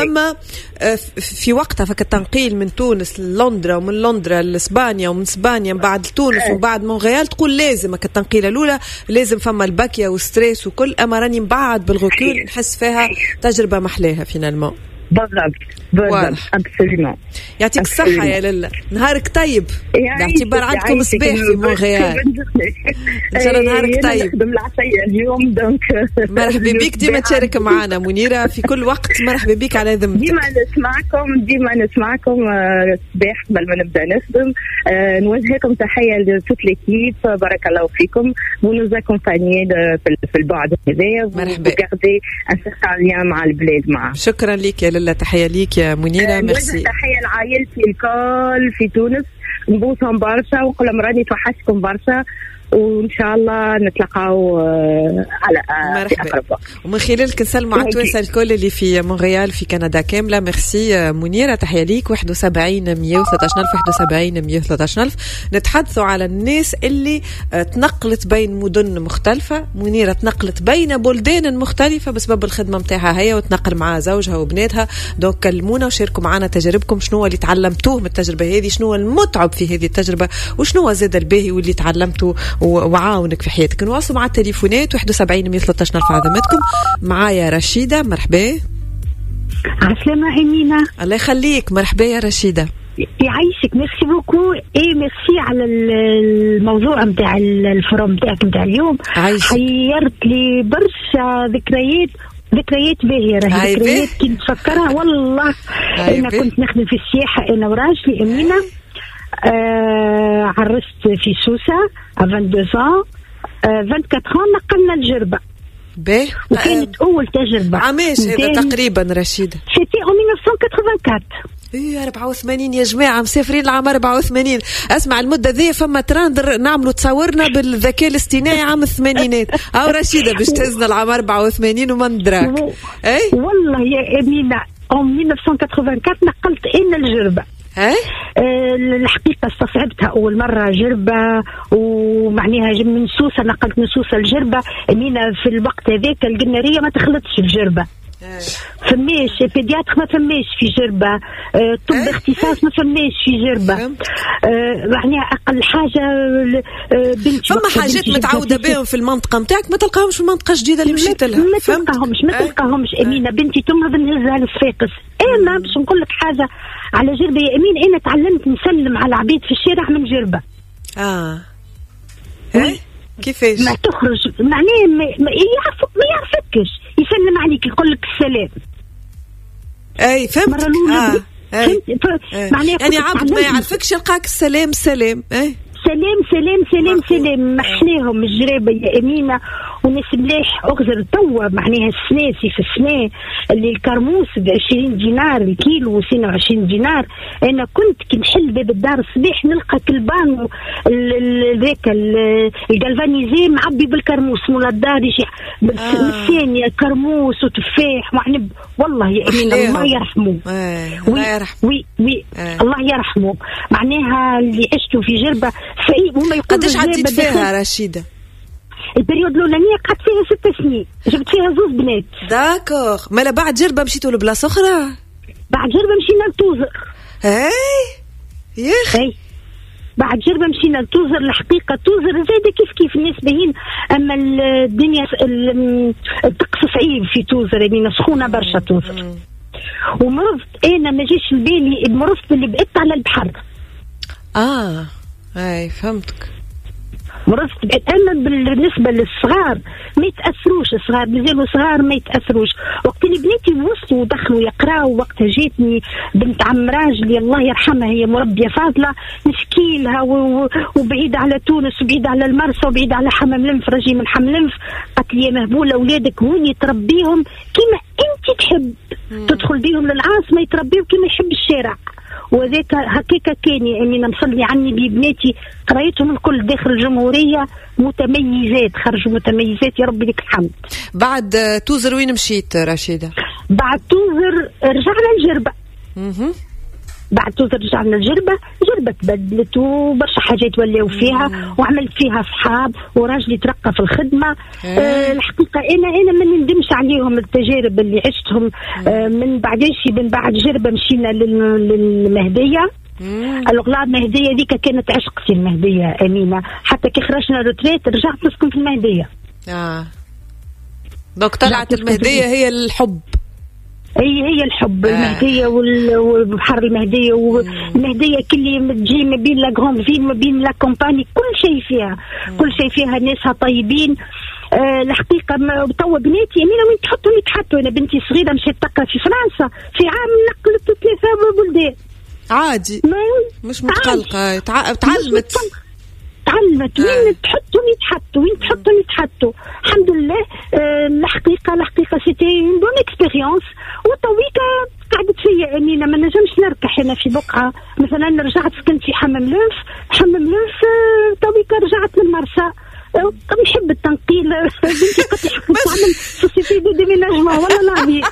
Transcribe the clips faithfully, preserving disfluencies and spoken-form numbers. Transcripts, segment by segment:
ثم في وقتها فك التنقيل من تونس للندرا ومن لندرا لإسبانيا ومن إسبانيا بعد تونس وبعد مونريال تقول لازم التنقيله الاولى لازم فما الباكيه والستريس وكل، اما راني من بعد بالغكول نحس فيها تجربه محلاها فينالمون. بالضبط بالضبط ابسوليومون. يعطيك الصحه يا للا، نهارك طيب باعتبار عندكم صباح في مونريال. ان شاء الله نهارك طيب. نخدم العشيه اليوم دونك مرحبا بك، ديما تشارك معنا منيره في كل وقت، مرحبا بك على ذمتك. ديما نسمعكم ديما نسمعكم صباح قبل ما نبدا نخدم. نوجهكم تحيه لتوت ليكيب، بارك الله فيكم ونوز اكومبانيي في البعد هذايا. مرحبا وغاردي ان سيغتان مع البلاد معه. شكرا لك يا للا، تحيه ليك يا منيره. أه ميرسي. تحيه لعائلتي الكل في تونس، نبوسهم برشا ونقول لهم راني توحشكم برشا، وإن شاء الله نتلقاو على أقرب وقت. ومن خلالك نسلموا على التوانسة الكل اللي في مونريال في كندا كاملة. ميرسي منيرة، تحية ليك. واحد وسبعين مية وثلاثة عشر ألف واحد وسبعين مية وثلاثة عشر ألف. نتحدثوا على الناس اللي تنقلت بين مدن مختلفة. منيرة تنقلت بين بلدان مختلفة بسبب الخدمة متاعها هي، وتنقل معها زوجها وبناتها. دونك كلمونا وشاركوا معنا تجاربكم، شنو اللي تعلمتوه من التجربة هذه، شنو المتعب في هذه التجربة، وشنو زاد الباهي واللي تعلمتوه وعاونك في حياتك. نواصل مع التليفونات. واحد وسبعين مية وثلاثة عشر ألف عظمتكم. معايا رشيدة، مرحبا. عسلامة أمينة. الله يخليك، مرحبا يا رشيدة. يعيشك. ميرسي بوكو. ايه ميرسي على الموضوع متاع الفروم متاعك متاع اليوم. عايشك. حيرت لي برشا ذكريات ذكريات باهية، راهي ذكريات كي نتفكرها والله. أنا كنت نخدم في السياحة أنا وراجلي أمينة. آه عرست في سوسة اثنين وعشرين ans، آه أربعة وعشرين نقلنا الجربة. باهي. وكانت أول تجربة. عاماش هذا تقريبا رشيدة؟ سيتي أو ألف وتسعمية وثمانية وثمانين. ايه أربعة وثمانين يا جماعة، مسافرين لعام أربعة وثمانين. اسمع المدة ذي فما تراندر نعملوا تصورنا بالذكاء الاصطناعي عام الثمانينات. أو رشيدة باش تهزنا العام أربعة وثمانين وما ندراك. اي والله يا أمينة أو ألف وتسعمية وثمانية وثمانين نقلت أنا الجربة. أه؟ الحقيقة استصعبتها أول مرة جربة، ومعناها من سوسة نقلت من سوسة الجربة. أمينة في الوقت هذاك القنارية ما تخلطش في جربة. فماش بيدياتر ما فماش في جربة. أه طب أه؟ اختصاص ما فماش في جربة. أه معناها أقل حاجة أه بنتي فما حاجات متعودة بهم في المنطقة متاعك ما تلقاهمش في المنطقة الجديدة اللي مشيت لها. ما تلقاهمش ما تلقاهمش أه؟ أمينة بنتي تمرض نهزها للصفاقس. أنا باش نقول لك حاجة على جربة يا أمين، أنا تعلمت نسلم على عبيد في الشارع من جربة. آه إيه كيفاش؟ ما تخرج معناه ما, ما يعرفك ما يعرفكش يسلم عليك يقول لك السلام. أي فهمت. آه. فهمت. معناه يعني عبد ما يعرفكش يلقاك السلام سلام. أي سلام سلام سلام سلام. محلاهم الجرابة يا أمينة وناس ملاح. أغزر توا معناها السناسي في السنة اللي الكرموس بعشرين دينار الكيلو وسنة وعشرين دينار. أنا كنت كي نحل باب الدار الصباح نلقى كلبان ذاك الجالفانيزي معبي بالكرموس مولا الدار يجي بالثانية كرموس وتفاح وعنب. والله يا أمينة الله يرحمه. الله يرحمه. وي وي الله يرحمه. معناها اللي عشتوا في جربة قداش عديت فيها رشيدة؟ البريود الأولانية قعدت فيها ست سنين، جبت فيها زوز بنات. داكوغ. مالا بعد جربة مشيتوا لبلاصة أخرى؟ بعد جربة مشينا لتوزر. هاي يا أخي. بعد جربة مشينا لتوزر. الحقيقة توزر زايدة كيف كيف الناس باهين، أما الدنيا الطقس صعيب في توزر يعني سخونة برشا توزر. ومرضت أنا ما جيش البالي مرضت اللي بقيت على البحر. آه أي فهمتك. مرضت أنا بالنسبة للصغار ما يتأثروش، الصغار مازالوا صغار ما يتأثروش. وقت اللي بناتي وصلوا ودخلوا يقراوا وقتها جاتني بنت عم راجلي الله يرحمها هي مربية فاضلة نشكيلها وبعيدة على تونس وبعيدة على المرسى وبعيدة على حمام لنف رجيم من حمام لنف. قالت لي مهبولة أولادك وين تربيهم كيما أنت تحب تدخل بيهم للعاصمة يتربيهم كيما يحب الشارع. وذاك هكاك كان يعني نصلي عني ببناتي قريتهم الكل داخل الجمهورية متميزات خرجوا متميزات يا ربي لك الحمد. بعد توزر وين مشيت رشيدة؟ بعد توزر رجعنا الجربة. اها بعد ترجع لنا الجربة جربة تبدلت وبرشا حاجات ولاو فيها وعملت فيها صحاب وراجلي ترقى في الخدمة. آه الحقيقة أنا أنا ما نندمش عليهم التجارب اللي عشتهم. آه من بعدش من بعد جربة مشينا للمهدية. الغلا المهدية ذيك كانت عشقتي المهدية أمينة، حتى كي خرجنا روتريت رجعت نسكن في المهدية. اه دونك طلعت المهدية هي الحب. هي هي الحب. آه. المهدية والبحر المهدية والمهدية كل تجي ما بين لا غروند فيل ما بين لا كومباني كل شيء فيها. مم. كل شيء فيها ناسها طيبين. آه الحقيقة توا بناتي أمينة وين تحطهم يتحطوا. أنا بنتي صغيرة مشيت تقرا في فرنسا في عام نقلت ثلاثة بلدان عادي مش متقلقة. تعلمت تعلمت وين تحطهم يتحطوا وين تحطهم يتحطوا الحمد لله. آه الحقيقة الحقيقة سيتي اون بون اكسبيريونس. وطويكا قعدت فيا أمينة ما نجمش نركح هنا في بقعة. مثلا رجعت سكنت في حمام لوف حمام لوف آه طويكا رجعت للمرسى. آه نحب التنقيل. بنتي قلت لي حقا تعمل سوسيتي دو ديميناجمون ولا لا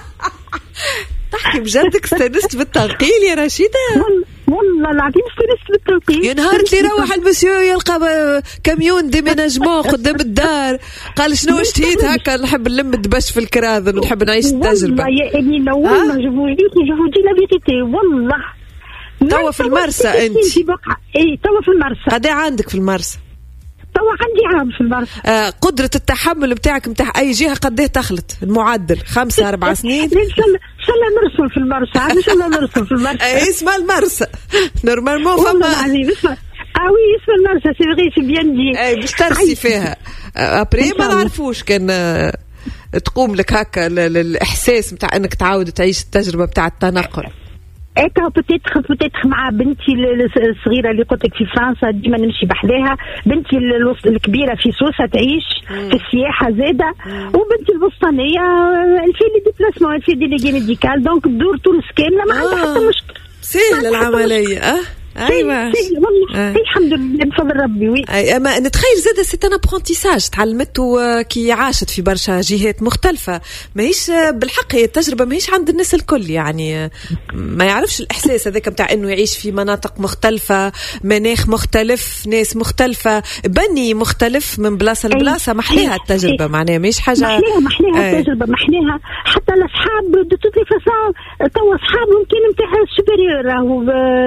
تحكي بجدك استانست بالتنقيل يا رشيدة؟ والله العظيم استانست بالتنقيل. يا نهار اللي يروح المسيو يلقى كاميون ديميناجمون قدام الدار قال شنو اشتهيت هكا نحب نلم الدبش في الكراذ ونحب نعيش التجربة. والله يا أمينة والله جو دي جو دي لا فيريتي والله. توا في المرسى أنت؟ إيه توا في المرسى. قد عندك في المرسى؟ توا عندي عام في المرسى. آه قدرة التحمل بتاعك متاع أي جهة قد ايه تخلط المعدل خمسة أربع سنين؟ إن شاء الله إن شاء الله نرسل في المرسى. إن شاء الله نرسل في المرسى. إيه اسمها المرسى نورمالمون فما. والله العظيم اسمها آه وي اسمها المرسى سي فغي سي بيان دي. إيه باش ترسي فيها. أبري ما نعرفوش كان تقوم لك هكا الإحساس متاع إنك تعاود تعيش التجربة متاع التنقل. اكا بوتيتخ بوتيتخ مع بنتي الصغيره اللي قلت لك في فرنسا ديما نمشي بحذاها. بنتي الكبيره في سوسه تعيش في السياحه زاده. وبنتي الوسطانيه الفي لي ديبلاسمون الفي ديليغي ميديكال دونك تدور تونس كامله ما عندها حتى مشكله. سهله العمليه. اه ايوه والله آه. الحمد لله بفضل ربي. وي اي اما نتخيل زاد سي ان ابرونتيساج تعلمته كي عاشت في برشا جهات مختلفه. ماهيش بالحق هي التجربه ماهيش عند الناس الكل يعني ما يعرفش الاحساس هذاك بتاع انه يعيش في مناطق مختلفه مناخ مختلف ناس مختلفه بني مختلف من بلاصه لبلاصه. محليها التجربه معناها ماهيش حاجه محليها محليها التجربه محليها. حتى الاصحاب دو توت لي فاصون توا اصحابهم كانوا نتاع السوبيريور راهو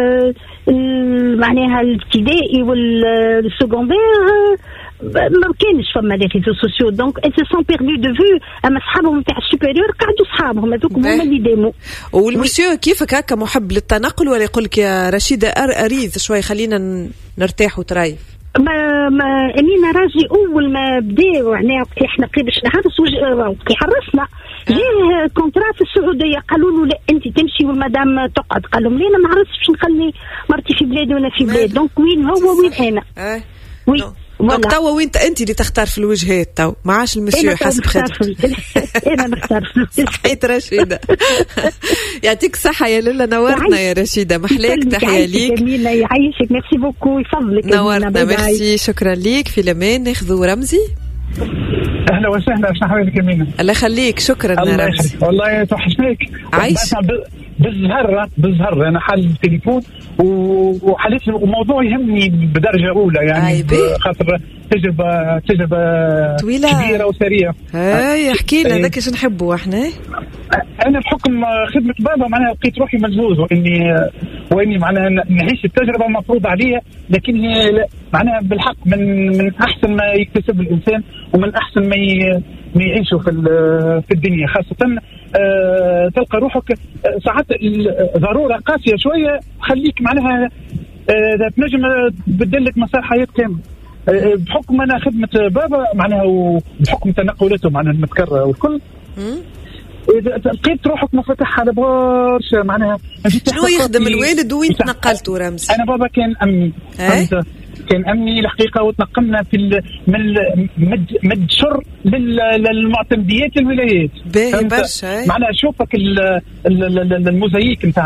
معناها الابتدائي والسكوندير ما كانش فما لي ريزو سوسيو دونك اي سي سون بيردو دو فو. اما صحابهم نتاع السوبيريور قعدوا صحابهم هذوك هما اللي داموا. والمسيو كيفك هكا محب للتنقل ولا يقول لك يا رشيدة اريد شوي خلينا نرتاح وتريح؟ ما ما أمينة راجي أول ما بدأ وعنا إحنا قريب باش نحرس وكي حرسنا جاه كونترا في السعودية قالوا له لا أنت تمشي والمدام تقعد. قال لهم لا أنا ما عرفتش باش نخلي مرتي في بلادي وأنا في بلاد دونك وين هو وين أنا. أه. وي دونك توا وين انت اللي تختار في الوجهات تو ما عادش المسيو حسب خدمتك. انا نختار صحيت رشيدة. يعطيك الصحة يا ليلى نورتنا يا رشيدة محلاك تحية ليك. جميلة يعيشك ميرسي بوكو يفضلك نورتنا ميرسي شكرا ليك. في لمان ناخذوا رمزي. اهلا وسهلا شنو حواليك يمينة؟ الله يخليك شكرا رمزي. والله توحشناك عايش بالزهر بالزهر انا حل التليفون وحليت وموضوع يهمني بدرجه اولى يعني خاطر تجربه تجربه طويلة كبيره وسريعه. اي احكي لنا ذاك ايش نحبوا احنا. انا بحكم خدمه بابا معناها لقيت روحي مجهوز واني واني معناها نعيش التجربه مفروض عليا لكن هي معناها بالحق من من احسن ما يكتسب الانسان ومن احسن ما ما يعيشوا في في الدنيا خاصه أه تلقى روحك ساعات ضروره قاسيه شويه خليك معناها أه تنجم تبدلك مسار حياه كامل. أه بحكم انا خدمه بابا معناها وبحكم تنقلاته معناها المتكرره والكل لقيت روحك مفتح على برشا معناها. شنو يخدم الوالد وين تنقلتوا رمزي؟ انا بابا كان امي كان امني الحقيقه وتنقلنا في من مد مد شر للمعتمديات الولايات باهي برشا معناها شوفك الموزايك نتاع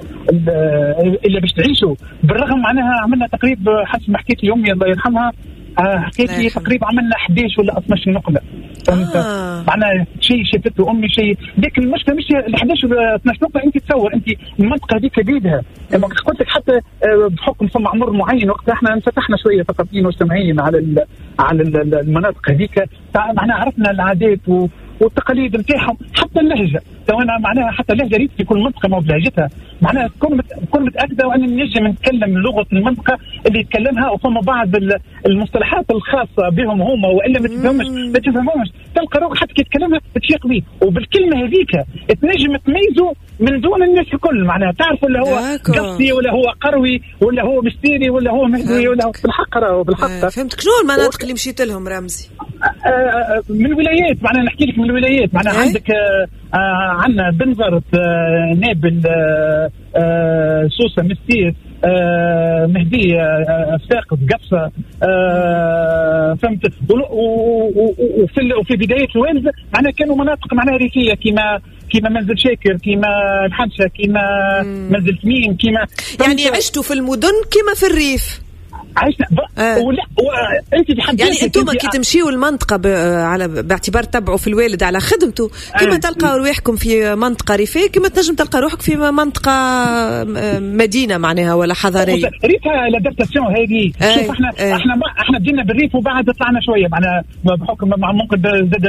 اللي باش تعيشوا بالرغم معناها عملنا تقريب حسب ما حكيت لي امي الله يرحمها آه حكيت لي تقريبا عملنا إحدى عشر ولا اثنا عشر نقله فهمت آه. معناها شيء شفته امي شيء، لكن المشكله مش ال إحدى عشر ولا اثنا عشر نقله. انت تصور انت المنطقه هذيك بيدها لما قلت لك حتى بحكم ثم عمر معين وقت احنا انفتحنا شويه ثقافيين وسمعيين على على المناطق هذيك، معناها عرفنا العادات و والتقاليد نتاعهم حتى اللهجه. تو انا معناها حتى اللهجه ريت في كل منطقه ما بلهجتها، معناها تكون تكون متاكده وان نجم نتكلم لغه المنطقه اللي يتكلمها، وفما بعض المصطلحات الخاصه بهم هما والا ما تفهمش ما تفهموش تلقى روحك حتى كي تتكلمها تفيق بيه، وبالكلمه هذيك تنجم تميزه من دون الناس الكل. معناها تعرف ولا هو قصدي ولا هو قروي ولا هو مستيري ولا هو مهدوي ولا هو بالحق راهو بالحق. فهمتك شنو المناطق اللي مشيت لهم رمزي؟ من الولايات، معناها نحكي لك من الولايات، معناها عندك آه عندنا بنزرت آه نابل آه آه سوسة مستير آه مهدية آه ساقط قفصة آه فهمت. وفي وفي بداية الوالد معناها كانوا مناطق معناها ريفية كما كما منزل شاكر كما الحنشة كما منزل تميم كما يعني عشتوا في المدن كما في الريف. عايشنا آه. ولا انت بحد يعني انتم كي تمشيوا المنطقه ب... على باعتبار تبعوا في الوالد على خدمته كما آه. تلقى روحكم في منطقه ريفيه كما تنجم تلقى روحك في منطقه مدينه معناها ولا حضاريه. ريتها لادابتاسيون هذه آه. شوف احنا آه. احنا ما احنا بدينا بالريف وبعد طلعنا شويه معناها بحكم ممكن زاد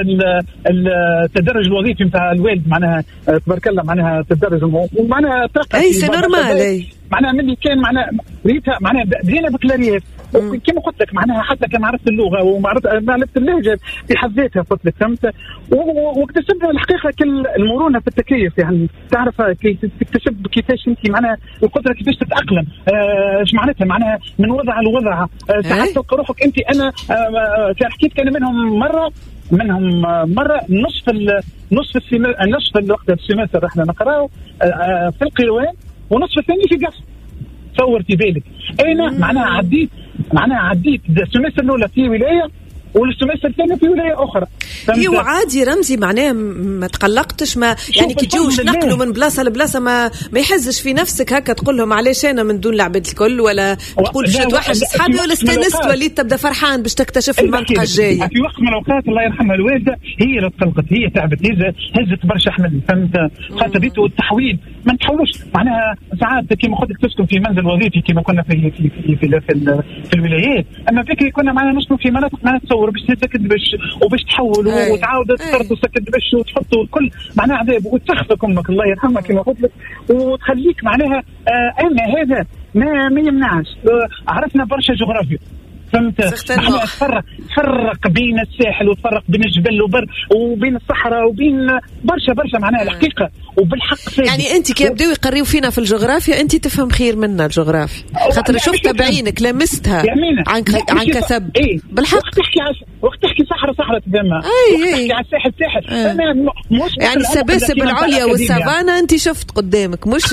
التدرج الوظيفي نتاع الوالد معناها تبارك الله معناها تدرج ومعناها ترقى اي سي نورمال معناها ملي كان معناها ريتها معناها بدينا بكلاريات كما قلت لك معناها حتى كما عرفت اللغه ومعرفت معرفت اللهجه في حد ذاتها قلت لك فهمت. واكتسبنا الحقيقه كل المرونه في التكيف، يعني تعرف كي تكتسب كيفاش انت معناها القدره كيفاش تتاقلم ايش آه معناتها معناها من وضع لوضع آه ساعات تلقى روحك انت انا آه حكيت كان منهم مره منهم مره نصف نصف السيمستر نصف الوقت السيمستر احنا نقراو آه في القروان ونصف الثاني في قصر. تصورتي بالك انا معناها عديت معناها عديت السمستر الاولى في ولايه والسمستر الثاني في ولايه اخرى. ايوا عادي رمزي معناها ما تقلقتش ما يعني كي تجوش نقلوا من بلاصه لبلاصه ما ما يحزش في نفسك هكا تقول لهم علاش انا من دون العباد الكل ولا تقول باش نتوحش اصحابي ولا استانست وليت تبدا فرحان باش تكتشف المنطقه الجايه. في وقت من الاوقات الله يرحمها الوالده هي اللي تقلقت هي تعبت هزت هزت برشا حمل فهمت خاطر بيتو التحويل ما نتحولوش معناها ساعات كيما قلت لك تسكن في منزل وظيفي كيما كنا في في في في, في, في, في الولايات، اما فكري كنا معنا نسكن في مناطق ما تصور باش تكدبش وباش تحول وتعاود تطرطس تكدبش وتحط الكل معناها عذاب وتسخفك امك الله يرحمها كما قلت لك وتخليك معناها آه انا هذا ما ما يمنعش آه عرفنا برشا جغرافيا فهمت. احنا تفرق تفرق بين الساحل وتفرق بين الجبل وبر وبين الصحراء وبين برشا برشا معناها الحقيقه وبالحق فادي. يعني انت كي يبداو يقريو فينا في الجغرافيا انت تفهم خير منا الجغرافيا خاطر شفتها بعينك لمستها عن عن كثب ايه؟ بالحق وقت تحكي وقت تحكي صحراء صحراء تفهمها اي وقت تحكي على الساحل ساحل انا مش يعني السباسب العليا والسافانا انت شفت قدامك مش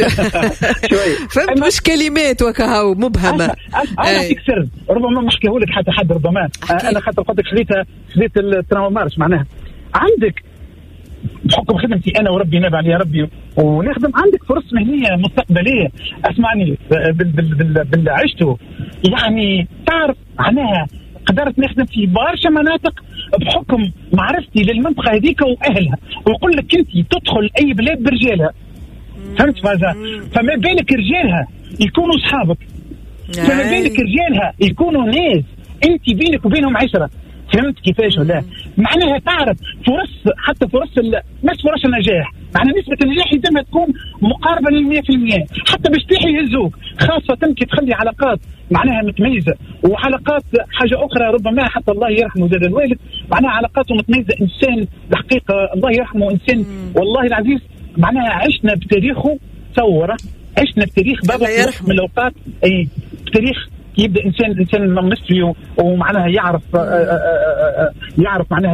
فهمت مش كلمات وكهو مبهمه. انا فيك سر ربما ما نحكيه لك حتى حد ربما انا خاطر قلت لك خليتها خليت الترامارش معناها عندك بحكم خدمتي انا وربي نبع علي ربي ونخدم عندك فرص مهنيه مستقبليه اسمعني باللي عشته يعني تعرف معناها قدرت نخدم في برشا مناطق بحكم معرفتي للمنطقه هذيك واهلها ويقول لك انت تدخل اي بلاد برجالها فهمت ماذا فما بالك رجالها يكونوا اصحابك فما بالك رجالها يكونوا ناس انت بينك وبينهم عشره فهمت كيفاش ولا معناها تعرف فرص حتى فرص مش فرص النجاح معناها نسبة النجاح لازم تكون مقاربة للمية في المية حتى باش تحي يهزوك خاصة كي تخلي علاقات معناها متميزة وعلاقات حاجة أخرى ربما حتى الله يرحمه زاد الوالد معناها علاقاته متميزة إنسان الحقيقة الله يرحمه إنسان والله العزيز معناها عشنا بتاريخه تصوره عشنا بتاريخ بابا من الأوقات أي بتاريخ يبدا انسان انسان مصري ومعناها يعرف آآ آآ يعرف معناها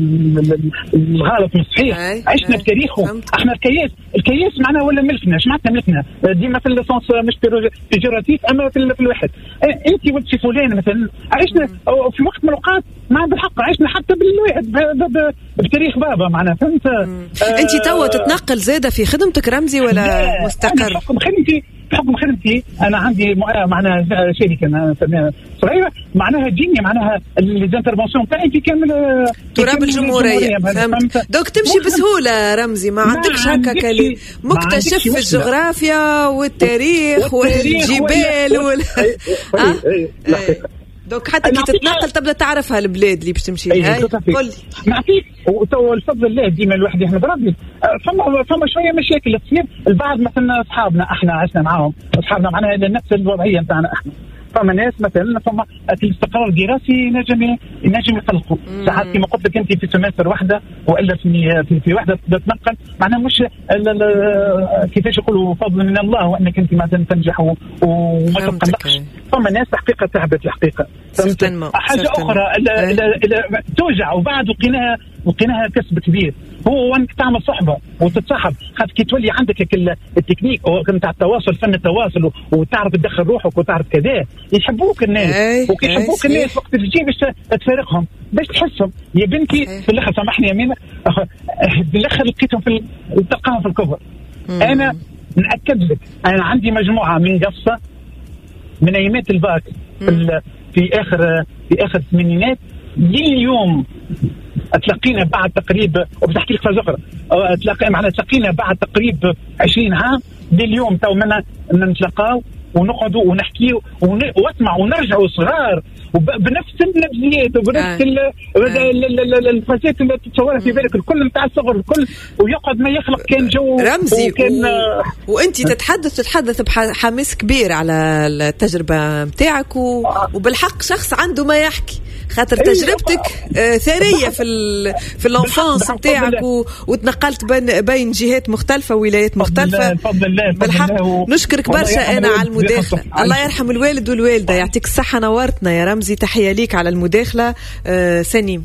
الغلط من الصحيح عشنا بتاريخه احنا الكياس الكياس معناها ولا ملكنا ايش معناتها ملكنا ديما في الليسونس مش بيجوراتيف اما في, في الواحد انت ولد في فلان مثلا عشنا في وقت من الاوقات مع بالحق عشنا حتى بالواحد بتاريخ بابا معناها فهمت. انت توا تتنقل زاده في خدمتك رمزي ولا مستقر؟ خدمتي بحكم خدمتي انا عندي معناها شركه انا صغيره معناها تجيني معناها الانترفونسيون تاعي في كامل تراب الجمهوريه. فهمت. دوك تمشي بسهوله رمزي، ما عندكش هكا كلي مكتشف في الجغرافيا والتاريخ والجبال وال دوك حتى كي تتنقل تبدا تعرف هالبلاد اللي باش تمشي لها. قول لي ما فيك وتو الفضل الله ديما الواحد يحمد ربي. فما فما شويه مشاكل تصير البعض مثلا اصحابنا احنا عشنا معاهم اصحابنا معناها نفس الوضعيه نتاعنا احنا. فما ناس مثلا فما الاستقرار الدراسي ينجم ينجم يقلقوا ساعات كما قلت لك انت في سمستر واحده والا في في, في واحده تتنقل معناها مش كيفاش يقولوا فضل من الله وانك انت مثلا تنجح وما تقلقش. فما ناس حقيقه تعبت الحقيقه. حاجه اخرى توجع وبعد وقيناها وقيناها كسب كبير هو وانك تعمل صحبه وتتصاحب. خاطر كي تولي عندك التكنيك نتاع التواصل فن التواصل وتعرف تدخل روحك وتعرف كذا يحبوك الناس. وكي يحبوك الناس وقت تجي باش تفارقهم باش تحسهم يا بنتي في الاخر سامحني يا مينا في الاخر لقيتهم في تلقاهم في الكفر. انا ناكد لك انا عندي مجموعه من قصه من ايامات الباك في, في اخر في اخر الثمانينات لليوم تلاقينا بعد تقريب وبتحكي لك فازخرة تلاقي معنا تلاقينا بعد تقريب عشرين عام لليوم تو منا نتلاقاو ونقعدوا ونحكيوا ونسمع ونرجعوا صغار بنفس النفسيات وبنفس الفازات اللي تتصورها في بالك الكل نتاع الصغر الكل ويقعد ما يخلق كان جو رمزي وكان و... وانت تتحدث تتحدث بحماس كبير على التجربه نتاعك و... وبالحق شخص عنده ما يحكي خاطر تجربتك آه ثريه في ال... في الانفانس نتاعك و... وتنقلت بين بين جهات مختلفه ولايات مختلفه. بفضل الله بالحق و... نشكرك برشا انا على المداخله. الله يرحم الوالد والوالده يعطيك الصحه نورتنا يا رمزي. تحيه ليك على المداخله. آه سنيم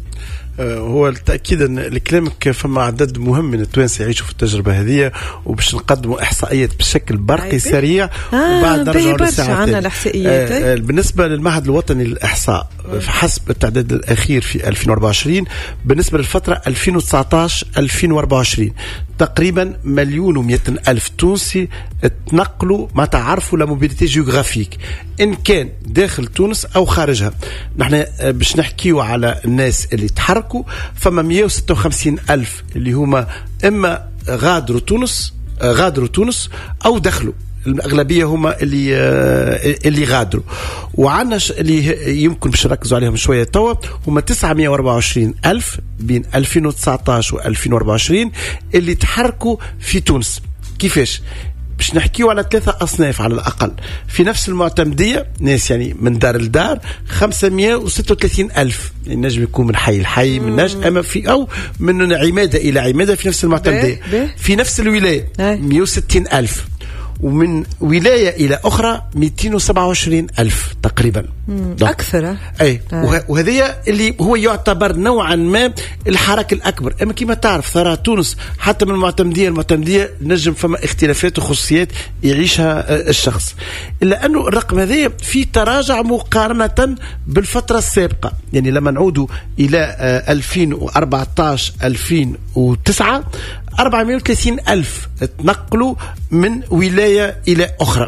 هو التأكيد أن لكلامك فما عدد مهم من التوانسة يعيشوا في التجربة هذه وباش نقدموا إحصائيات بشكل برقي سريع آه وبعد نرجعوا للساعة الإحصائيات. آه بالنسبة للمعهد الوطني للإحصاء حسب التعداد الأخير في ألفين وأربعة وعشرين بالنسبة للفترة ألفين وتسعة عشر ألفين وأربعة وعشرين تقريبا مليون ومئة ألف تونسي تنقلوا ما تعرفوا لموبيليتي جيوغرافيك إن كان داخل تونس أو خارجها. نحن باش نحكيوا على الناس اللي تحركوا فما مئة وستة وخمسين ألف اللي هما إما غادروا تونس غادروا تونس أو دخلوا. الأغلبية هما اللي اللي غادروا وعنا اللي يمكن باش نركزوا عليهم شوية توا هما تسعمئة وأربعة وعشرين ألف بين ألفين وتسعة عشر وألفين وأربعة وعشرين اللي تحركوا في تونس. كيفاش؟ باش نحكيوا على ثلاثة أصناف على الأقل. في نفس المعتمدية ناس يعني من دار لدار خمسمئة وستة وثلاثين ألف النجم يكون من حي الحي من نجم أما في أو من عمادة إلى عمادة في نفس المعتمدية. في نفس الولاية مئة وستين ألف ومن ولاية إلى أخرى مئتين وسبعة وعشرين ألف تقريبا أكثر. أي وهذه اللي هو يعتبر نوعا ما الحركة الأكبر. أما كما تعرف ثراء تونس حتى من المعتمدية المعتمدية نجم فما اختلافات وخصوصيات يعيشها الشخص إلا أنه الرقم هذا في تراجع مقارنة بالفترة السابقة. يعني لما نعود إلى ألفين وأربعة عشر ألفين وتسعة أربعمئة وثلاثين ألف تنقلوا من ولاية إلى أخرى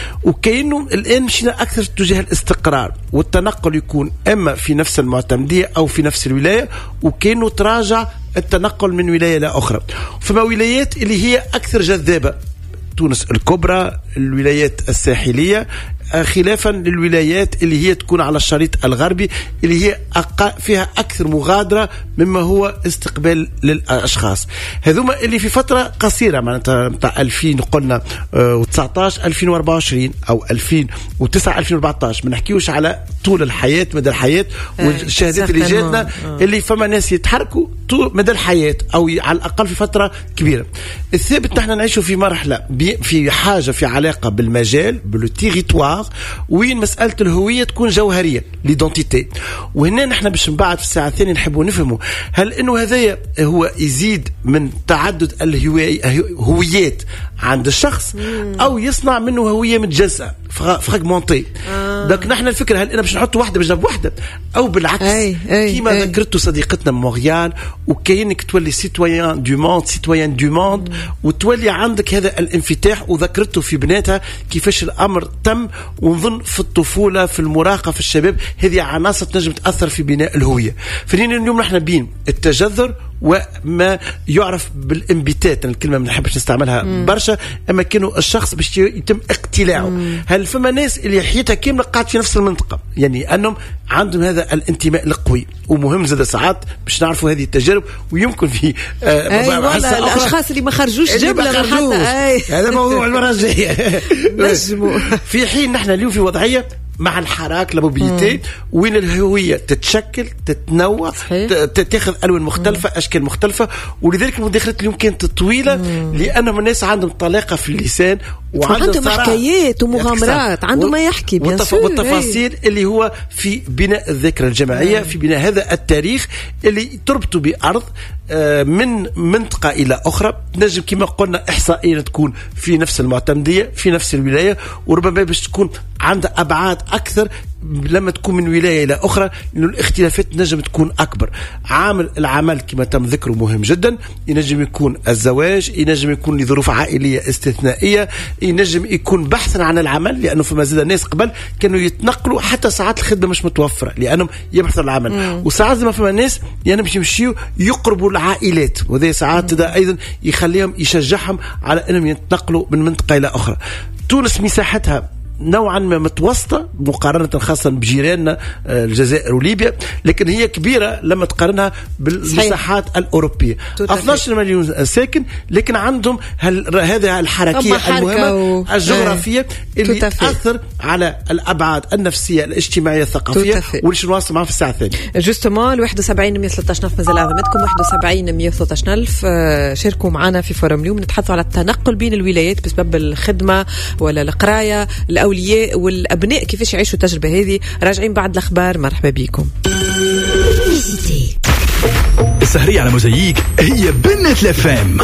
وكأنه الآن مشينا أكثر تجاه الاستقرار والتنقل يكون إما في نفس المعتمدية أو في نفس الولاية وكأنه تراجع التنقل من ولاية إلى أخرى. فما ولايات اللي هي أكثر جذابة تونس الكبرى الولايات الساحلية خلافا للولايات اللي هي تكون على الشريط الغربي اللي هي فيها أكثر مغادرة مما هو استقبال للأشخاص. هذوما اللي في فترة قصيرة معناتها متاع ألفين قلنا وتسعة عشر ألفين وأربعة وعشرين أو ألفين وتسعة ألفين وأربعة عشر ما نحكيوش على طول الحياة مدى الحياة والشهادات اللي جاتنا اللي فما ناس يتحركوا طول مدى الحياة أو على الأقل في فترة كبيرة. الثابت نحن نعيشه في مرحلة في حاجة في علاقة بالمجال بالتيريتوار وين مسألة الهوية تكون جوهرية ليدونتيتي. وهنا نحن باش من بعد في الساعة الثانية نحبوا نفهموا هل إنه هذا هو يزيد من تعدد الهويات عند الشخص أو يصنع منه هوية متجزأة فراغمونتي. آه. دونك نحن الفكره هل انا باش نحط واحده بجنب واحده او بالعكس كيما ذكرتوا صديقتنا مونريال وكاينك تولي سيتويان دو موند سيتويان دو موند وتولي عندك هذا الانفتاح. وذكرته في بناتها كيفاش الامر تم. ونظن في الطفوله في المراهقه في الشباب هذه عناصر تنجم تاثر في بناء الهويه. فلينا اليوم نحن بين التجذر وما يعرف بالانبتات، الكلمه ما نحبش نستعملها مم. برشا، اما كانوا الشخص باش يتم اقتلاعه. مم. هل فما ناس اللي حياتها كامله قاعد في نفس المنطقه، يعني انهم عندهم هذا الانتماء القوي. ومهم زاد ساعات باش نعرفوا هذه التجارب، ويمكن في آه والله الاشخاص اللي ما خرجوش جبله حتى هذا موضوع المره الجايه نجموا. في حين نحن اليوم في وضعيه مع الحراك لابوبيليتي وين الهوية تتشكل تتنوع تاخذ ألوان مختلفة مم. أشكال مختلفة. ولذلك المداخلات اليوم كانت طويلة مم. لأنهم الناس عندهم طلاقة في اللسان وعندهم حكايات ومغامرات، عنده ما يحكي والتف... والتفاصيل اللي هو في بناء الذاكرة الجماعية مم. في بناء هذا التاريخ اللي تربطه بأرض من منطقة إلى أخرى. نجم كما قلنا إحصائيا تكون في نفس المعتمدية في نفس الولاية، وربما باش تكون عندها أبعاد أكثر لما تكون من ولاية إلى أخرى، لأن الاختلافات نجم تكون أكبر. عامل العمل كما تم ذكره مهم جدا، ينجم يكون الزواج، ينجم يكون لظروف عائلية استثنائية، ينجم يكون بحثا عن العمل، لأنه فما زاد ناس قبل كانوا يتنقلوا حتى ساعات الخدمة مش متوفرة لأنهم يبحثوا عن العمل مم. وساعات ما فما ناس يعني باش يمشيوا يقربوا العائلات، وهذا ساعات ده أيضا يخليهم يشجعهم على أنهم ينتقلوا من منطقة إلى أخرى. تونس مساحتها نوعا ما متوسطة مقارنة خاصة بجيراننا الجزائر وليبيا، لكن هي كبيرة لما تقارنها بالمساحات الأوروبية. اثنا عشر مليون ساكن، لكن عندهم هذه الحركية المهمة و... الجغرافية اللي تأثر على الأبعاد النفسية الاجتماعية الثقافية، وليش نواصل معهم في الساعة الثانية. جوستومون واحد وسبعين مية وثلاثة عشر مازال عظمتكم واحد وسبعين مية وثلاثة عشر ألف. شاركوا معنا في فورم اليوم نتحدثوا على التنقل بين الولايات بسبب الخدمة ولا القراية، الأولياء والأبناء كيفاش يعيشوا التجربة هذه. راجعين بعد الأخبار، مرحبا بكم. السهرية على موزايك هي بنت لفام،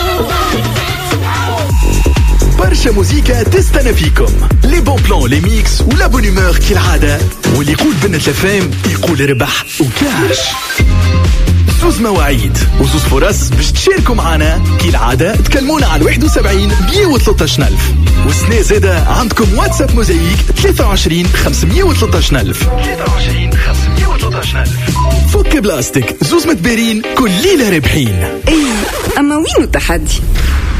برشا موزيكا تستنى فيكم، لي بون بلان لي ميكس ولا بون هومور كالعادة، واللي يقول بنت لفام يقول ربح وكاش. زوز مواعيد وزوز فرص باش تشاركوا معنا كالعادة. تكلمونا على واحد وسبعين مية وثلاثة عشر ألف، والسنة زادة عندكم واتساب موزايك ثلاثة وعشرين خمسمية وثلاثة عشر ألف ثلاثة وعشرين خمسمية وثلاثة عشر ألف. فك بلاستيك زوز متبارين كل ليلة رابحين. ايه اما وين التحدي؟